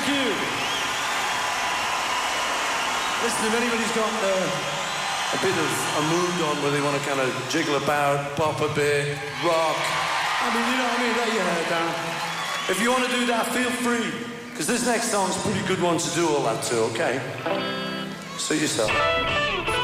Thank you. Listen, if anybody's got a bit of a mood on where they want to kind of jiggle about, pop a bit, rock, I mean, you know what I mean, let your hair down. If you want to do that, feel free, because this next song's a pretty good one to do all that to, okay? Suit yourself.